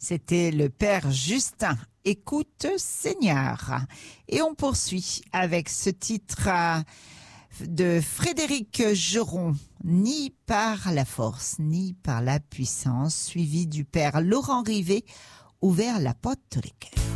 C'était le Père Justin. Écoute Seigneur. Et on poursuit avec ce titre de Frédéric Geron, Ni par la force, ni par la puissance, suivi du Père Laurent Rivet, Ouvert la porte de cœur.